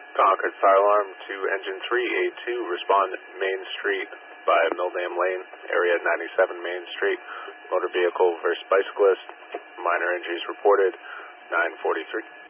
Concord Fire Alarm to Engine 382, respond Main Street by Milldam Lane, area 97 Main Street, motor vehicle versus bicyclist, minor injuries reported, 9:43.